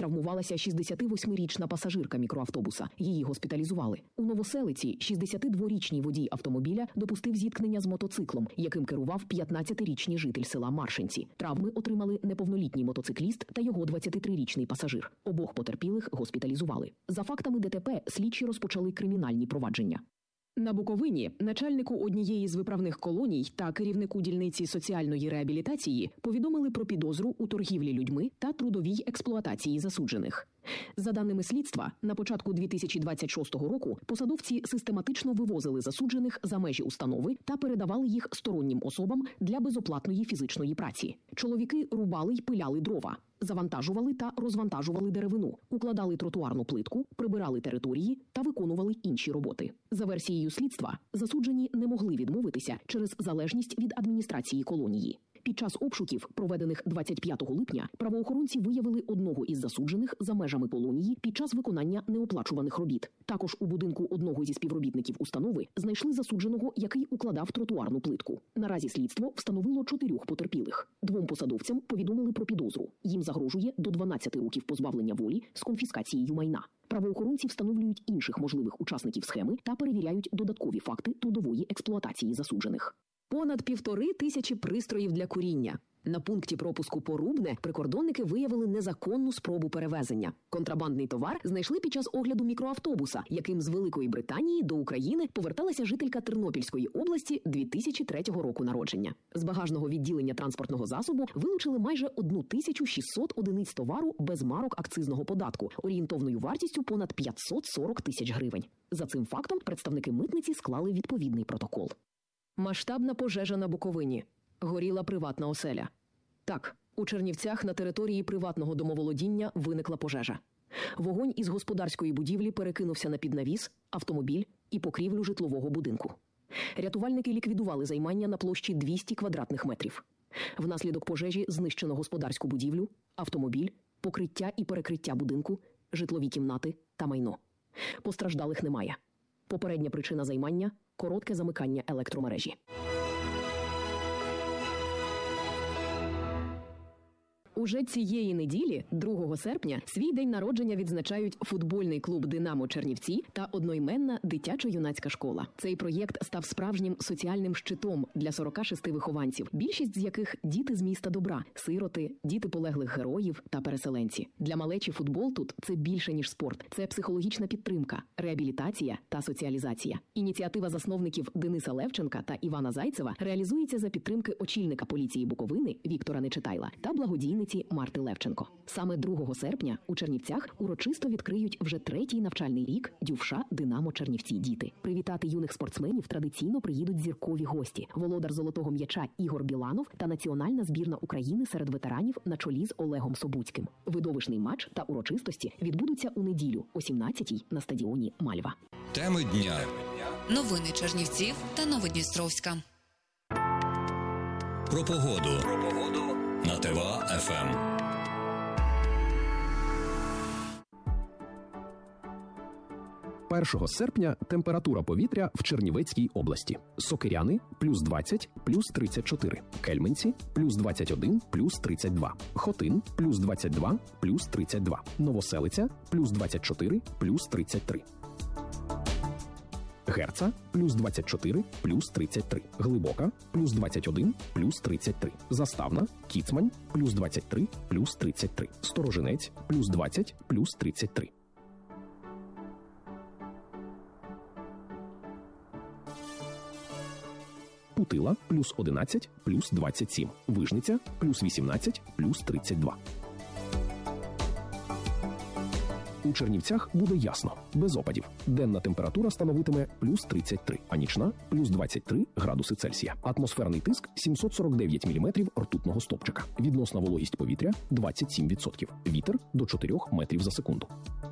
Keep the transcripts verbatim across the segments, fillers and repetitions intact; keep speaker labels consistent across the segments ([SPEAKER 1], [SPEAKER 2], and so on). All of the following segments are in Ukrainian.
[SPEAKER 1] травмувалася шістдесятивосьмирічна пасажирка мікроавтобуса. Її госпіталізували. У Новоселиці шістдесятидворічний водій автомобіля допустив зіткнення з мотоциклом, яким керував п'ятнадцятирічний житель села Маршинці. Травми отримали неповнолітній мотоцикліст та його двадцятитрирічний пасажир. Обох потерпілих госпіталізували. За фактами ДТП слідчі розпочали кримінальні провадження. На Буковині начальнику однієї з виправних колоній та керівнику дільниці соціальної реабілітації повідомили про підозру у торгівлі людьми та трудовій експлуатації засуджених. За даними слідства, на початку дві тисячі двадцять шостого року посадовці систематично вивозили засуджених за межі установи та передавали їх стороннім особам для безоплатної фізичної праці. Чоловіки рубали й пиляли дрова, завантажували та розвантажували деревину, укладали тротуарну плитку, прибирали території та виконували інші роботи. За версією слідства, засуджені не могли відмовитися через залежність від адміністрації колонії. Під час обшуків, проведених двадцять п'ятого липня, правоохоронці виявили одного із засуджених за межами колонії під час виконання неоплачуваних робіт. Також у будинку одного зі співробітників установи знайшли засудженого, який укладав тротуарну плитку. Наразі слідство встановило чотирьох потерпілих. Двом посадовцям повідомили про підозру. Їм загрожує до дванадцяти років позбавлення волі з конфіскацією майна. Правоохоронці встановлюють інших можливих учасників схеми та перевіряють додаткові факти трудової експлуатації засуджених. Понад півтори тисячі пристроїв для куріння. На пункті пропуску Порубне прикордонники виявили незаконну спробу перевезення. Контрабандний товар знайшли під час огляду мікроавтобуса, яким з Великої Британії до України поверталася жителька Тернопільської області дві тисячі третього року народження. З багажного відділення транспортного засобу вилучили майже тисячу шістсот одиниць товару без марок акцизного податку, орієнтовною вартістю понад п'ятсот сорок тисяч гривень. За цим фактом представники митниці склали відповідний протокол. Масштабна пожежа на Буковині. Горіла приватна оселя. Так, у Чернівцях на території приватного домоволодіння виникла пожежа. Вогонь із господарської будівлі перекинувся на піднавіс, автомобіль і покрівлю житлового будинку. Рятувальники ліквідували займання на площі двісті квадратних метрів. Внаслідок пожежі знищено господарську будівлю, автомобіль, покриття і перекриття будинку, житлові кімнати та майно. Постраждалих немає. Попередня причина займання – коротке замикання електромережі. Уже цієї неділі, другого серпня, свій день народження відзначають футбольний клуб «Динамо Чернівці» та одноіменна дитячо-юнацька школа. Цей проєкт став справжнім соціальним щитом для сорока шести вихованців, більшість з яких – діти з міста добра, сироти, діти полеглих героїв та переселенці. Для малечі футбол тут – це більше, ніж спорт. Це психологічна підтримка, реабілітація та соціалізація. Ініціатива засновників Дениса Левченка та Івана Зайцева реалізується за підтримки очільника поліції Буковини Віктора Нечитайла та благодійниці Марти Левченко. Саме другого серпня у Чернівцях урочисто відкриють вже третій навчальний рік ДЮФШа «Динамо Чернівці. Діти». Привітати юних спортсменів традиційно приїдуть зіркові гості. Володар золотого м'яча Ігор Біланов та національна збірна України серед ветеранів на чолі з Олегом Собуцьким. Видовищний матч та урочистості відбудуться у неділю о сімнадцятій на стадіоні Мальва.
[SPEAKER 2] Теми дня.
[SPEAKER 3] Новини Чернівців та Новодністровська.
[SPEAKER 2] Про погоду. Про погоду. На ТВА-ФМ.
[SPEAKER 4] першого серпня температура повітря в Чернівецькій області. Сокиряни – плюс двадцять, плюс тридцять чотири. Кельменці – плюс двадцять один, плюс тридцять два. Хотин – плюс двадцять два, плюс тридцять два. Новоселиця – плюс двадцять чотири, плюс тридцять три. Герца – плюс двадцять чотири, плюс тридцять три. Глибока – плюс двадцять один, плюс тридцять три. Заставна, Кіцмань – плюс двадцять три, плюс тридцять три. Сторожинець – плюс двадцять, плюс тридцять три. Путила – плюс одинадцять, плюс двадцять сім. Вижниця – плюс вісімнадцять, плюс тридцять два. У Чернівцях буде ясно, без опадів. Денна температура становитиме плюс тридцять три, а нічна – плюс двадцять три градуси Цельсія. Атмосферний тиск – сімсот сорок дев'ять міліметрів ртутного стовпчика. Відносна вологість повітря – двадцять сім відсотків. Вітер – до чотирьох метрів за секунду.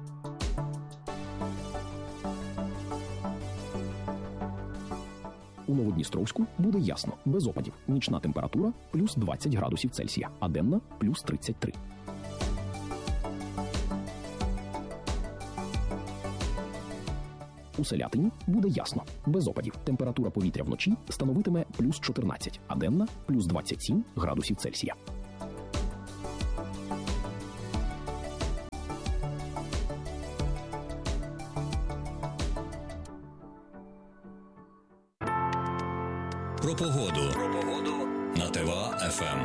[SPEAKER 4] У Новодністровську буде ясно, без опадів. Нічна температура – плюс двадцять градусів Цельсія, а денна – плюс тридцять три. У Селятині буде ясно, без опадів. Температура повітря вночі становитиме плюс чотирнадцять, а денна – плюс двадцять сім градусів Цельсія.
[SPEAKER 2] Про погоду. Про погоду на ТВА еф ем.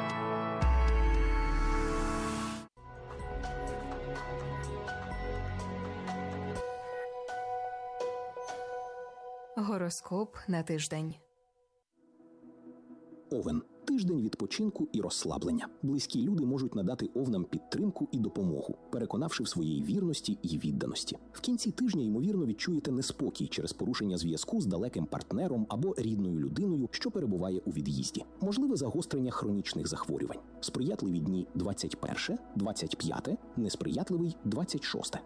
[SPEAKER 5] Гороскоп на тиждень.
[SPEAKER 4] Овен. Тиждень відпочинку і розслаблення. Близькі люди можуть надати овнам підтримку і допомогу, переконавши в своїй вірності і відданості. В кінці тижня, ймовірно, відчуєте неспокій через порушення зв'язку з далеким партнером або рідною людиною, що перебуває у від'їзді. Можливе загострення хронічних захворювань. Сприятливі дні двадцять перше, двадцять п'яте, несприятливий двадцять шосте.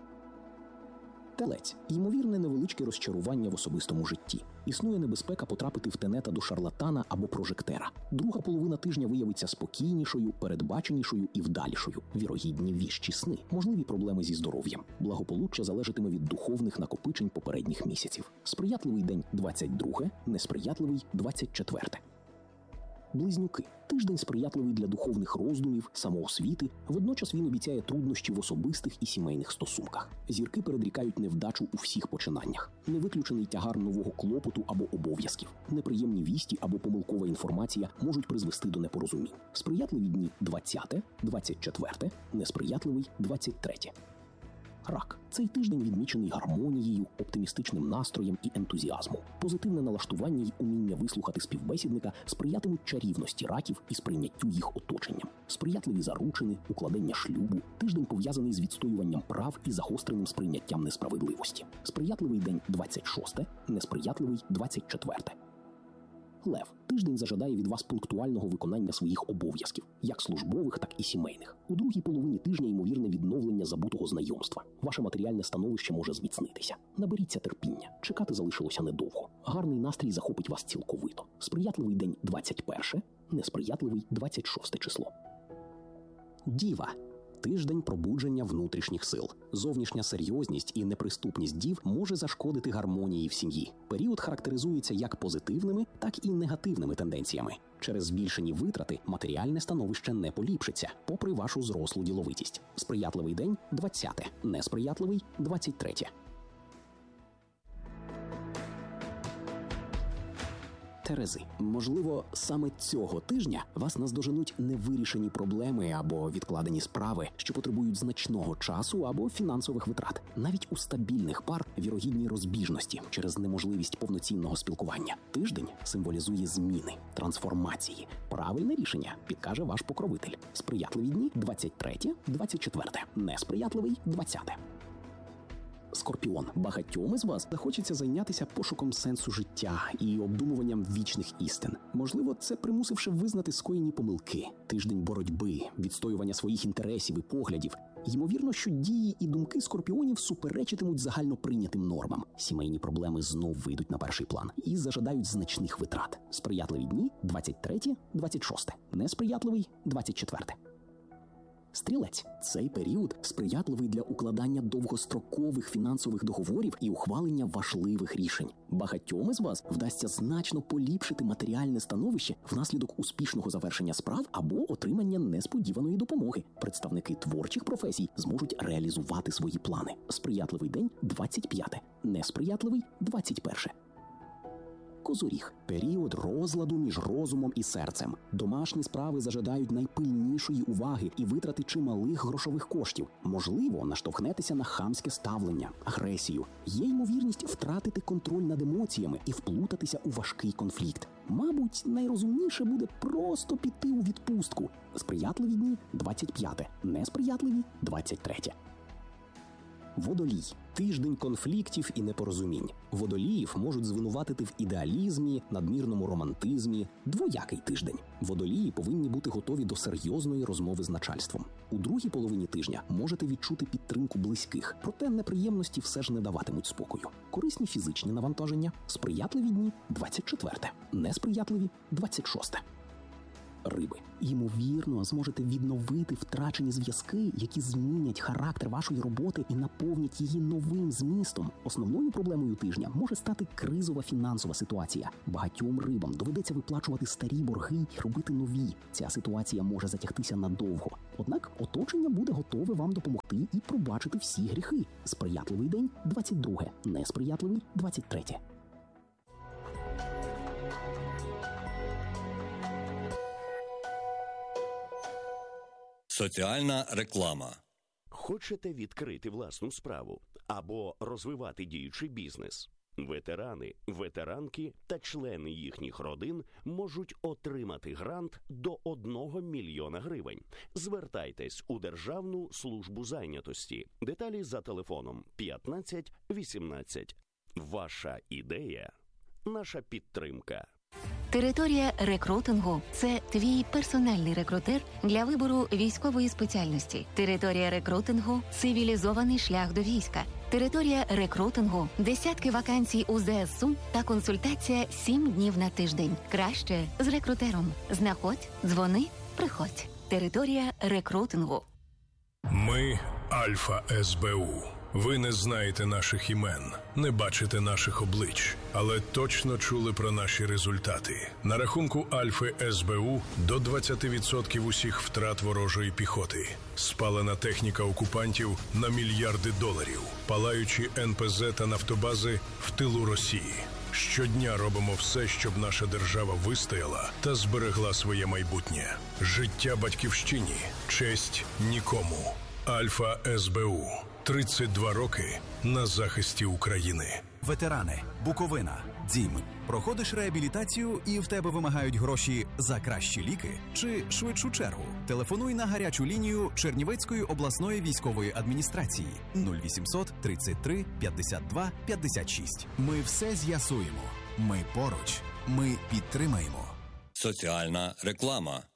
[SPEAKER 4] Телець. Ймовірне невеличке розчарування в особистому житті. Існує небезпека потрапити в тенета до шарлатана або прожектера. Друга половина тижня виявиться спокійнішою, передбаченішою і вдалішою. Вірогідні віщі сни. Можливі проблеми зі здоров'ям. Благополуччя залежатиме від духовних накопичень попередніх місяців. Сприятливий день двадцять друге, несприятливий двадцять четверте. Близнюки. Тиждень сприятливий для духовних роздумів, самоосвіти, водночас він обіцяє труднощі в особистих і сімейних стосунках. Зірки передрікають невдачу у всіх починаннях. Невиключений тягар нового клопоту або обов'язків. Неприємні вісті або помилкова інформація можуть призвести до непорозумінь. Сприятливі дні двадцяте, двадцять четверте, несприятливий двадцять третє. Рак. Цей тиждень відмічений гармонією, оптимістичним настроєм і ентузіазмом. Позитивне налаштування й уміння вислухати співбесідника сприятимуть чарівності раків і сприйняттю їх оточенням. Сприятливі заручини, укладення шлюбу. Тиждень пов'язаний з відстоюванням прав і загостреним сприйняттям несправедливості. Сприятливий день двадцять шосте, несприятливий двадцять четверте. Лев. Тиждень зажадає від вас пунктуального виконання своїх обов'язків, як службових, так і сімейних. У другій половині тижня ймовірне відновлення забутого знайомства. Ваше матеріальне становище може зміцнитися. Наберіться терпіння. Чекати залишилося недовго. Гарний настрій захопить вас цілковито. Сприятливий день двадцять перше, несприятливий двадцять шосте число. Діва. Тиждень пробудження внутрішніх сил. Зовнішня серйозність і неприступність дів може зашкодити гармонії в сім'ї. Період характеризується як позитивними, так і негативними тенденціями. Через збільшені витрати матеріальне становище не поліпшиться, попри вашу зрослу діловитість. Сприятливий день двадцяте, несприятливий двадцять третє. Терези. Можливо, саме цього тижня вас наздоженуть невирішені проблеми або відкладені справи, що потребують значного часу або фінансових витрат. Навіть у стабільних пар вірогідні розбіжності через неможливість повноцінного спілкування. Тиждень символізує зміни, трансформації. Правильне рішення підкаже ваш покровитель. Сприятливі дні двадцять третє, двадцять четверте. Несприятливий двадцяте. Скорпіон. Багатьом із вас захочеться зайнятися пошуком сенсу життя і обдумуванням вічних істин. Можливо, це примусивши визнати скоєні помилки. Тиждень боротьби, відстоювання своїх інтересів і поглядів. Ймовірно, що дії і думки скорпіонів суперечитимуть загальноприйнятим нормам. Сімейні проблеми знов вийдуть на перший план і зажадають значних витрат. Сприятливі дні двадцять третє, двадцять шосте. Несприятливий двадцять четверте. Стрілець. Цей період сприятливий для укладання довгострокових фінансових договорів і ухвалення важливих рішень. Багатьом із вас вдасться значно поліпшити матеріальне становище внаслідок успішного завершення справ або отримання несподіваної допомоги. Представники творчих професій зможуть реалізувати свої плани. Сприятливий день двадцять п'яте, несприятливий двадцять перше. Козоріг. Період розладу між розумом і серцем. Домашні справи зажадають найпильнішої уваги і витрати чималих грошових коштів. Можливо, наштовхнетеся на хамське ставлення, агресію. Є ймовірність втратити контроль над емоціями і вплутатися у важкий конфлікт. Мабуть, найрозумніше буде просто піти у відпустку. Сприятливі дні двадцять п'яте, несприятливі двадцять третє. Водолій. Тиждень конфліктів і непорозумінь. Водоліїв можуть звинуватити в ідеалізмі, надмірному романтизмі. Двоякий тиждень. Водолії повинні бути готові до серйозної розмови з начальством. У другій половині тижня можете відчути підтримку близьких, проте неприємності все ж не даватимуть спокою. Корисні фізичні навантаження. Сприятливі дні двадцять четверте, несприятливі двадцять шосте. Риби. Ймовірно, зможете відновити втрачені зв'язки, які змінять характер вашої роботи і наповнять її новим змістом. Основною проблемою тижня може стати кризова фінансова ситуація. Багатьом рибам доведеться виплачувати старі борги і робити нові. Ця ситуація може затягтися надовго. Однак оточення буде готове вам допомогти і пробачити всі гріхи. Сприятливий день двадцять друге, несприятливий двадцять третє.
[SPEAKER 2] Соціальна реклама.
[SPEAKER 6] Хочете відкрити власну справу або розвивати діючий бізнес? Ветерани, ветеранки та члени їхніх родин можуть отримати грант до одного мільйона гривень. Звертайтесь у Державну службу зайнятості. Деталі за телефоном п'ятнадцять вісімнадцять. Ваша ідея – наша підтримка.
[SPEAKER 7] Територія рекрутингу – це твій персональний рекрутер для вибору військової спеціальності. Територія рекрутингу – цивілізований шлях до війська. Територія рекрутингу – десятки вакансій у зе ес у та консультація сім днів на тиждень. Краще з рекрутером. Знаходь, дзвони, приходь. Територія рекрутингу.
[SPEAKER 8] Ми – Альфа ес бе у. Ви не знаєте наших імен, не бачите наших облич, але точно чули про наші результати. На рахунку Альфи ес бе у до двадцять відсотків усіх втрат ворожої піхоти. Спалена техніка окупантів на мільярди доларів. Палаючі ен пе зет та нафтобази в тилу Росії. Щодня робимо все, щоб наша держава вистояла та зберегла своє майбутнє. Життя батьківщині, честь нікому. Альфа ес бе у. тридцять два роки на захисті України.
[SPEAKER 9] Ветерани, Буковина, Дім. Проходиш реабілітацію і в тебе вимагають гроші за кращі ліки чи швидшу чергу? Телефонуй на гарячу лінію Чернівецької обласної військової адміністрації нуль вісімсот тридцять три п'ятдесят два п'ятдесят шість. Ми все з'ясуємо. Ми поруч. Ми підтримаємо.
[SPEAKER 2] Соціальна реклама.